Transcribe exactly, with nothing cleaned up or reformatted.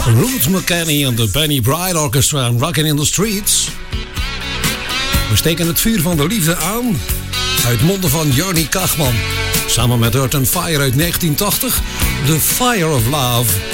Ruth McKenney en de Penny Bride Orchestra en Rockin' in the Streets. We steken het vuur van de liefde aan uit monden van Johnny Kachman. Samen met Earth and Fire uit negentien tachtig, The Fire of Love.